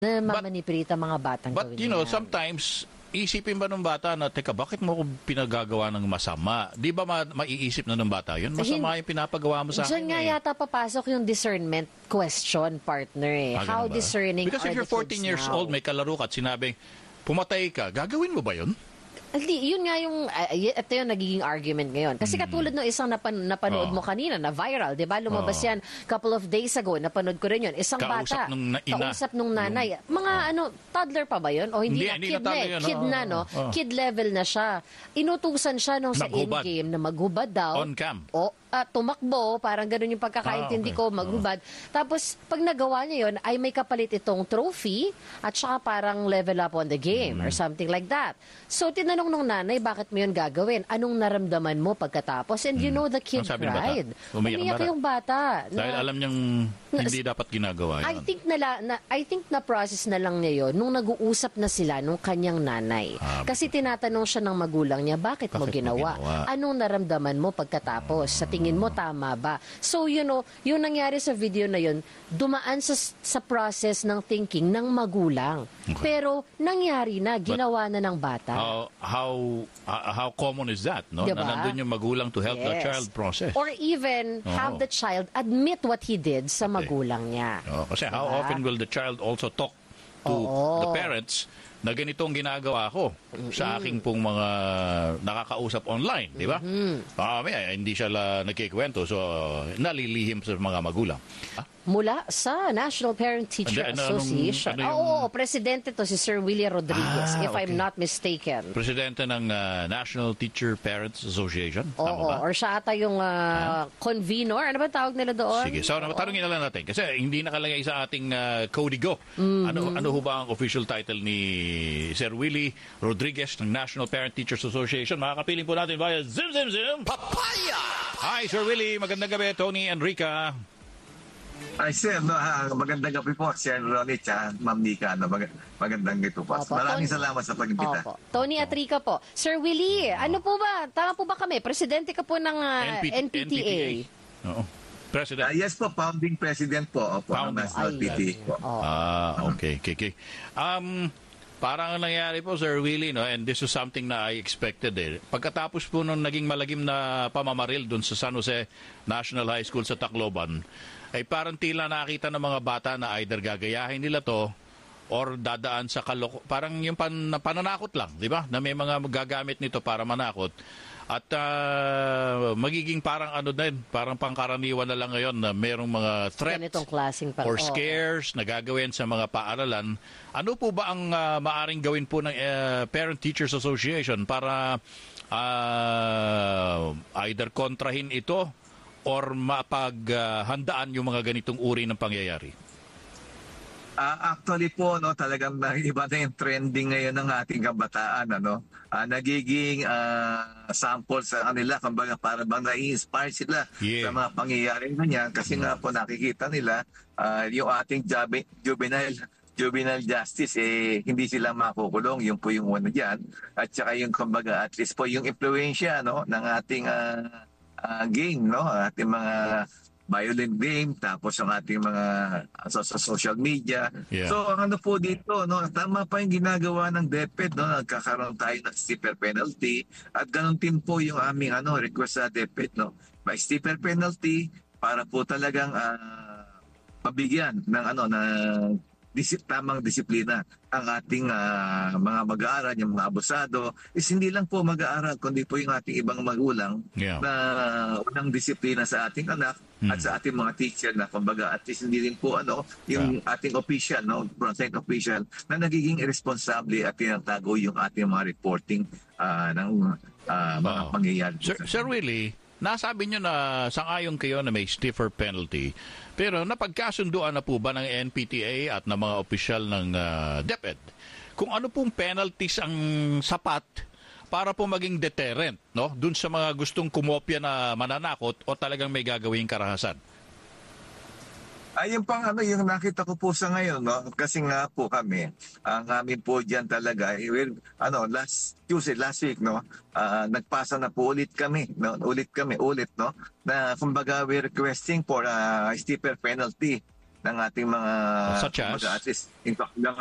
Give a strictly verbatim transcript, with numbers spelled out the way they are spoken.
na mamanipulate ang mga batang But gawin you know, yan. sometimes isipin ba ng bata na, teka, bakit mo ako pinagagawa ng masama? Di ba ma- maiisip na ng bata yun? Masama yung pinapagawa mo sa akin. Diyan nga eh. yata papasok yung discernment question, partner eh. Ah, How ganun ba? discerning Because are if you're the fourteen kids years now? old, may kalaro ka at sinabing, pumatay ka, gagawin mo ba yun? Hindi, yun nga yung, uh, ito yung nagiging argument ngayon. Kasi katulad ng isang napan, napanood Oh. mo kanina, na viral, di ba? Lumabas Oh. yan couple of days ago, napanood ko rin yun. Isang Kausap bata, nung na- ina. kausap nung nanay. Mga ano, toddler pa ba yun? O hindi, Hindi, na, hindi kid na na, toddler eh. yun, Kid oh, na, no? oh. Kid level na siya. Inutusan siya nung sa Maghubad. in-game na maghubad daw. On cam. O, ah, tumakbo, parang ganun yung pagkakaintindi Ah, okay. ko, maghubad. Tapos, pag nagawa niya yun, ay may kapalit itong trophy at saka parang level up on the game Mm. or something like that. So, tinanong nung nanay, bakit mo yun gagawin? Anong naramdaman mo pagkatapos? And you know, the kid Ano sabi ng bata? cried. Umiyak ang bata? yung bata. Dahil na- alam niyang hindi dapat ginagawa yun. I think na, na I think na process na lang niya yun nung nag-uusap na sila nung kanyang nanay. Ah, Kasi tinatanong siya ng magulang niya, bakit, mo Bakit mo ginawa? ginawa? Anong naramdaman mo pagkatapos? Sa tingin mo tama ba? So you know, yung nangyari sa video na yun, dumaan sa sa process ng thinking ng magulang. Okay. Pero nangyari na, ginawa na ng bata. How how uh, how common is that, no? Diba? Na nandun yung magulang to help the Yes. child process. Or even Oo. have the child admit what he did sa magulang niya. Oh, kasi how Diba? often will the child also talk to Oo. the parents na ganito ang ginagawa ko sa aking pong mga nakakausap online, di ba? Ah, may, hindi siya la, nagkikwento, so nalilihim sa mga magulang. Ah? Mula sa National Parent Teacher Ano- anong- Association. ano yung- Oo, oo, presidente to si Sir Willie Rodriguez, Ah, if I'm okay. not mistaken. Presidente ng ah, National Teacher Parents Association. Tama Oo, ba? or siya ata yung ah, convenor. Ano ba tawag nila doon? Sige, so Oo. tanungin na lang natin kasi hindi nakalagay sa ating uh, Código. Mm-hmm. Ano ano ho ba ang official title ni Sir Willie Rodriguez ng National Parent Teachers Association? Makakapiling po natin via Zim Zim Zim Papaya! Hi Sir Willie, magandang gabi. Tony, Enrica. Ay, sir, no, ah, magandang gabi po, Sir Ronnie, at Ma'am Nika. No, mag- magandang gabi po. Opo, Maraming Tony. salamat sa pag-imbita. Opo. Tony at Rica po. Sir Willie, ano po ba? Tama po ba kami? Presidente ka po ng ah, N P- N P T A. Oo. President. Ah, yes po, founding president po opo, ng Founding. National P T A po. Oh. Ah, okay, okay, okay. Um, parang ang nangyari po, Sir Willie, no, and this is something na I expected eh. Pagkatapos po nung naging malagim na pamamaril doon sa San Jose National High School sa Tacloban, ay parang tila nakita ng mga bata na either gagayahin nila to or dadaan sa kaloko. Parang yung pan, pananakot lang, di ba? Na may mga gagamit nito para manakot. At ah, magiging parang ano din, parang pangkaraniwan na lang ngayon na merong mga threats Ganitong klaseng pang- or Oo. scares na gagawin sa mga paaralan. Ano po ba ang ah, maaring gawin po ng eh, Parent Teachers Association para ah, either kontrahin ito or mapaghandaan yung mga ganitong uri ng pangyayari? Ah, actually po, no, talagang iba na yung trending ngayon ng ating kabataan. Ano? Ah, nagiging ah, sample sa kanila, kumbaga para bang nai-inspire sila Yeah. sa mga pangyayaring ganyan. Kasi nga po nakikita nila ah, yung ating jubi- juvenile juvenile justice, eh, hindi sila makukulong. Yun po yung una dyan. At saka yung, kumbaga, at least po yung influensya, no, ng ating ah, ah, game, no, ating mga violent game, tapos ang ating mga sa, sa social media. Yeah. So, ang ano po dito, no, tama pa yung ginagawa ng DepEd, no, nagkakaroon tayo ng stiffer penalty, at ganun din po yung aming ano, request sa DepEd, no, by stiffer penalty para po talagang ah, mabigyan ng ano, na disip, tamang disiplina ang ating ah, mga mag-aaral, yung mga abusado, is hindi lang po mag-aaral, kundi po yung ating ibang magulang Yeah. na unang disiplina sa ating anak Hmm. at sa ating mga teacher na kumbaga at least hindi rin po ano, yung ating official, no, frontline official na nagiging irresponsible at tinatago yung ating mga reporting ah, ng ah, mga Oo. pangyayari. Sir, Sir Willie, nasabi nyo na sangayon kayo na may stiffer penalty, pero napagkasunduan na po ba ng N P T A at ng mga opisyal ng ah, DepEd kung ano pong penalties ang sapat para po maging deterrent, no, dun sa mga gustong kumopya na mananakot o talagang may gagawing karahasan? Ayun pang ano, yung nakita ko po sa ngayon, no? Kasi nga po kami, ang amin po dyan talaga, eh, well, ano, last Tuesday, last week, no? ah, nagpasa na po ulit kami, no? Ulit kami, ulit, no? Na kumbaga we're requesting for a stiffer penalty ng ating mga Such as? mag-assist. In fact,